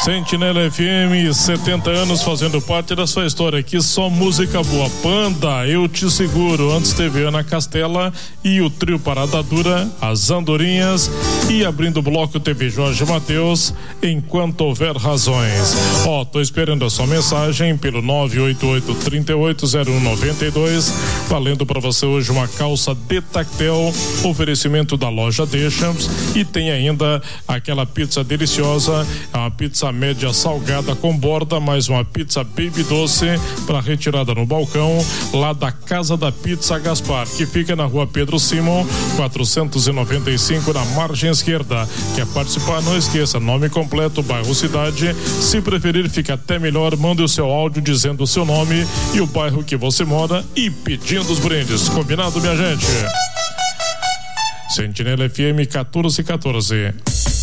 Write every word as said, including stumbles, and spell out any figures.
Sentinela F M, setenta anos fazendo parte da sua história aqui, só música boa. Panda, Eu Te Seguro, antes teve Ana Castela e o trio Parada Dura, as Andorinhas, e abrindo o bloco teve Jorge Mateus, Enquanto Houver Razões. Ó, oh, tô esperando a sua mensagem pelo nove oito oito, três oito zero um nove dois, valendo para você hoje uma calça de tactel, oferecimento da loja Deschamps, e tem ainda aquela pizza deliciosa, a pizza média salgada com borda, mais uma pizza baby doce para retirada no balcão lá da Casa da Pizza Gaspar, que fica na rua Pedro Simon, quatrocentos e noventa e cinco, na margem esquerda. Quer participar? Não esqueça, nome completo, bairro, cidade. Se preferir, fica até melhor, mande o seu áudio dizendo o seu nome e o bairro que você mora e pedindo os brindes. Combinado, minha gente? Sentinela F M quatorze quatorze.